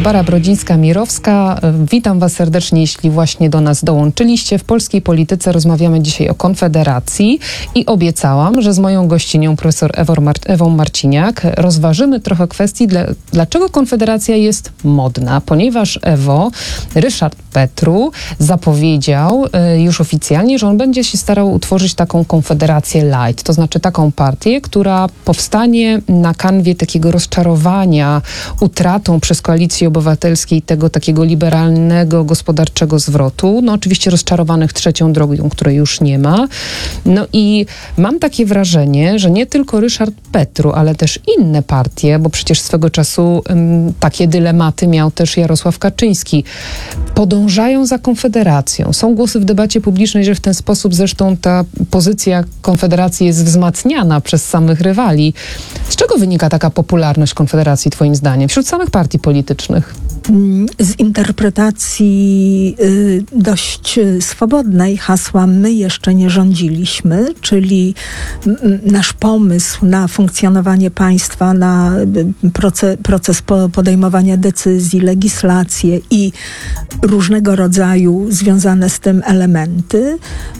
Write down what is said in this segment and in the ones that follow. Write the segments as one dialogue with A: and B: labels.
A: Barbara Brodzińska-Mirowska. Witam Was serdecznie, jeśli właśnie do nas dołączyliście. W polskiej polityce rozmawiamy dzisiaj o Konfederacji i obiecałam, że z moją gościnią, profesor Ewą Marciniak, rozważymy trochę kwestii, dlaczego Konfederacja jest modna. Ponieważ, Ewo, Ryszard Petru zapowiedział już oficjalnie, że on będzie się starał utworzyć taką Konfederację light, to znaczy taką partię, która powstanie na kanwie takiego rozczarowania utratą przez Koalicji Obywatelskiej tego takiego liberalnego, gospodarczego zwrotu. No oczywiście rozczarowanych trzecią drogą, której już nie ma. No i mam takie wrażenie, że nie tylko Ryszard Petru, ale też inne partie, bo przecież swego czasu takie dylematy miał też Jarosław Kaczyński, podążają za Konfederacją. Są głosy w debacie publicznej, że w ten sposób zresztą ta pozycja Konfederacji jest wzmacniana przez samych rywali. Z czego wynika taka popularność Konfederacji, twoim zdaniem, wśród samych partii politycznych?
B: Z interpretacji dość swobodnej hasła "my jeszcze nie rządziliśmy", czyli nasz pomysł na funkcjonowanie państwa, na proces podejmowania decyzji, legislację i różnego rodzaju związane z tym elementy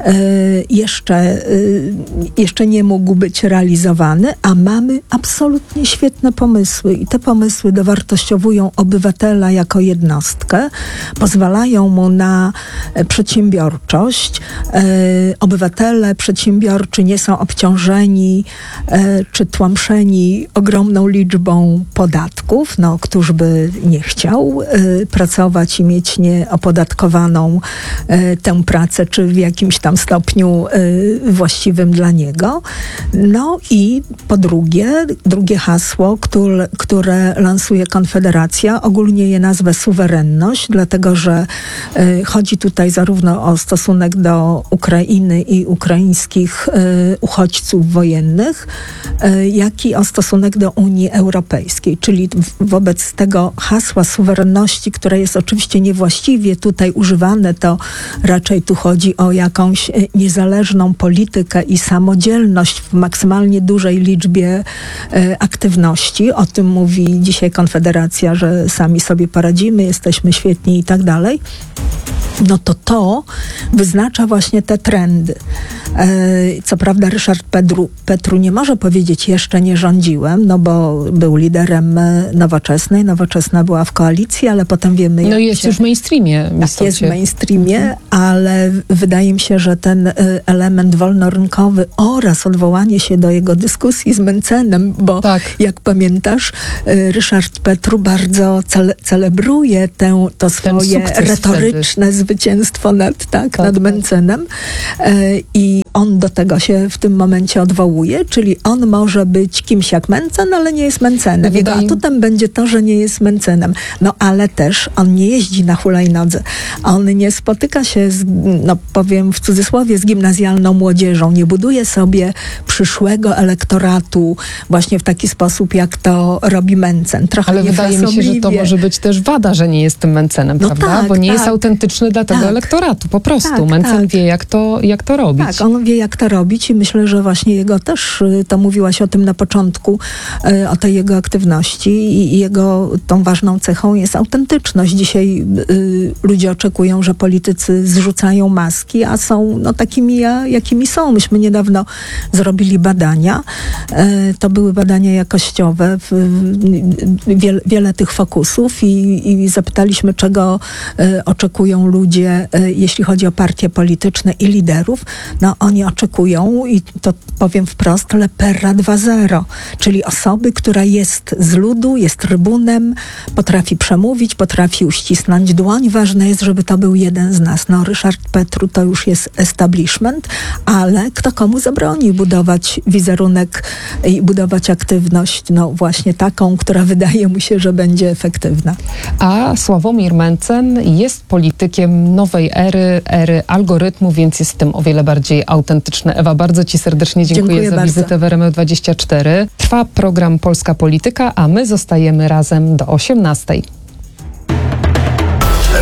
B: jeszcze nie mógł być realizowany, a mamy absolutnie świetne pomysły i te pomysły dowartościowują obywatela jako jednostkę, pozwalają mu na przedsiębiorczość. Obywatele przedsiębiorczy nie są obciążeni czy tłamszeni ogromną liczbą podatków. No, któż by nie chciał pracować i mieć nieopodatkowaną tę pracę, czy w jakimś tam stopniu właściwym dla niego. No i po drugie hasło, które lansuje Konfederacja, ogólnie je nazwę suwerenność, dlatego że chodzi tutaj zarówno o stosunek do Ukrainy i ukraińskich uchodźców wojennych, jak i o stosunek do Unii Europejskiej. Czyli wobec tego hasła suwerenności, które jest oczywiście niewłaściwie tutaj używane, to raczej tu chodzi o jakąś niezależną politykę i samodzielność w maksymalnie dużej liczbie aktywności. O tym mówi dzisiaj Konfederacja, że sami sobie poradzimy, jesteśmy świetni i tak dalej. No to wyznacza właśnie te trendy. Co prawda Ryszard Petru nie może powiedzieć jeszcze nie rządziłem, no bo był liderem Nowoczesnej. Nowoczesna była w koalicji, ale potem wiemy...
A: No jest już w mainstreamie.
B: Tak, jest w mainstreamie, ale wydaje mi się, że ten element wolnorynkowy oraz odwołanie się do jego dyskusji z Mencenem, bo jak pamiętasz, Ryszard Petru bardzo celebruje to swoje retoryczne zwycięstwo nad Mencenem i on do tego się w tym momencie odwołuje, czyli on może być kimś jak Mencen, ale nie jest Mencenem. Jego atutem będzie to, że nie jest Mencenem. No ale też on nie jeździ na hulajnodze. On nie spotyka się powiem w cudzysłowie, z gimnazjalną młodzieżą. Nie buduje sobie przyszłego elektoratu właśnie w taki sposób, jak to robi Mencen. Trochę
A: ale wydaje mi się, że to może być też wada, że nie jest tym Mencenem, prawda? Bo nie jest autentyczny dla tego elektoratu. Po prostu. Mencen wie, jak to robić.
B: Tak, on wie, jak to robić i myślę, że właśnie jego też, to mówiłaś o tym na początku, o tej jego aktywności i jego tą ważną cechą jest autentyczność. Dzisiaj ludzie oczekują, że politycy zrzucają maski, a są takimi, jakimi są. Myśmy niedawno zrobili badania. To były badania jakościowe, wiele tych fokusów i zapytaliśmy, czego oczekują ludzie, jeśli chodzi o partie polityczne i liderów. No oni oczekują, i to powiem wprost, Le Perra 2.0, czyli osoby, która jest z ludu, jest trybunem, potrafi przemówić, potrafi uścisnąć dłoń. Ważne jest, żeby to był jeden z nas. No, Ryszard Petru to już jest establishment, ale kto komu zabroni budować wizerunek i budować aktywność, no właśnie taką, która wydaje mu się, że będzie efektywna.
A: A Sławomir Mencen jest politykiem nowej ery algorytmu, więc jest w tym o wiele bardziej autentyczny. Ewa, bardzo Ci serdecznie dziękuję za wizytę w RMF24. Trwa program Polska Polityka, a my zostajemy razem do 18:00.